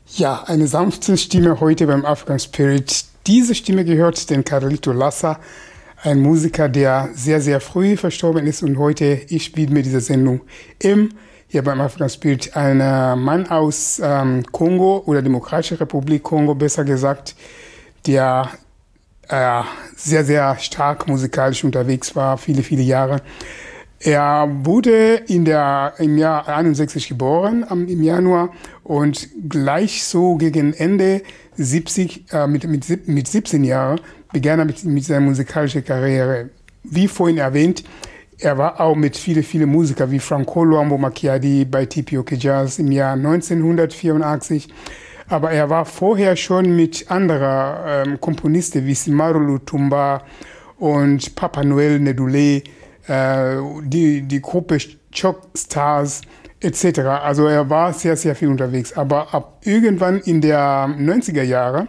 Ja, eine sanfte Stimme heute beim African Spirit. Diese Stimme gehört den Carlito Lassa, ein Musiker, der sehr, sehr früh verstorben ist. Und heute, ich widme diese Sendung ihm, hier beim African Spirit, ein Mann aus Kongo oder Demokratische Republik Kongo, besser gesagt, der sehr, sehr stark musikalisch unterwegs war, viele, viele Jahre. Er wurde im Jahr 61 geboren, im Januar, und gleich so gegen Ende 70, mit 17 Jahren begann er mit seiner musikalischen Karriere. Wie vorhin erwähnt, er war auch mit vielen Musikern wie Franco Luambo Makiadi bei Tipioke Jazz im Jahr 1984. Aber er war vorher schon mit anderen Komponisten wie Simaro Lutumba und Papa Noel Nedule, die Gruppe Choc Stars etc. Also er war sehr, sehr viel unterwegs. Aber ab irgendwann in der 90er Jahre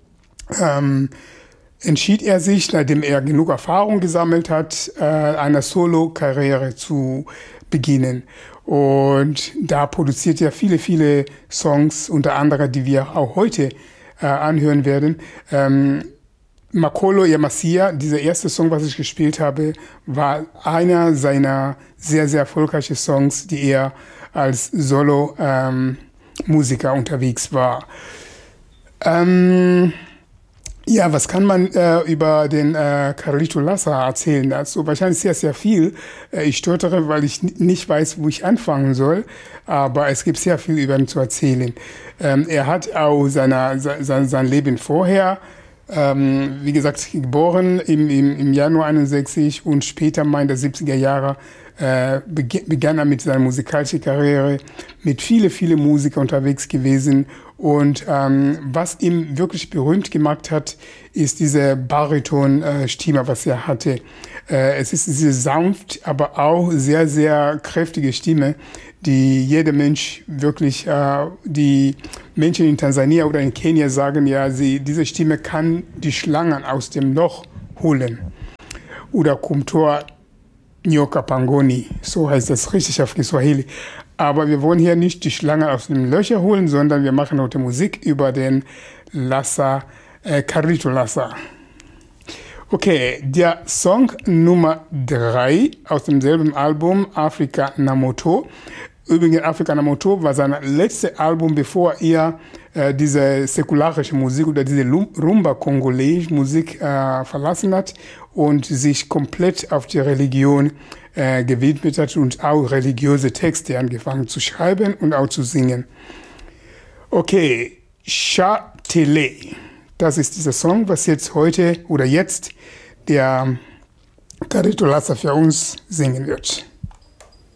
entschied er sich, nachdem er genug Erfahrung gesammelt hat, eine Solo-Karriere zu beginnen. Und da produziert er viele Songs, unter anderem, die wir auch heute anhören werden. Makolo Yamasia, dieser erste Song, was ich gespielt habe, war einer seiner sehr, sehr erfolgreichen Songs, die er als Solo-Musiker unterwegs war. Ja, was kann man über den Carlito Lassa erzählen? Also wahrscheinlich sehr, sehr viel. Ich stottere, weil ich nicht weiß, wo ich anfangen soll. Aber es gibt sehr viel über ihn zu erzählen. Er hat auch sein Leben vorher, wie gesagt, geboren im Januar 61 und später mal in der 70er Jahre begann er mit seiner musikalischen Karriere, mit vielen Musikern unterwegs gewesen. Und was ihn wirklich berühmt gemacht hat, ist diese Bariton-Stimme, was er hatte. Es ist diese sanft, aber auch sehr, sehr kräftige Stimme, die jeder Mensch wirklich, die Menschen in Tansania oder in Kenia sagen, ja, diese Stimme kann die Schlangen aus dem Loch holen. Oder Kumtoa Nyoka Pangoni, so heißt das richtig auf Kiswahili. Aber wir wollen hier nicht die Schlange aus dem Löcher holen, sondern wir machen heute Musik über den Lassa, Carlito Lassa. Okay, der Song Nummer 3 aus demselben Album, Afrika Namoto. Übrigens, Afrika Namoto war sein letztes Album, bevor er diese säkularische Musik oder diese Rumba-Kongolese-Musik verlassen hat und sich komplett auf die Religion gewidmet hat und auch religiöse Texte angefangen zu schreiben und auch zu singen. Okay, Châtelet. Das ist dieser Song, was jetzt der Carlito Lassa für uns singen wird.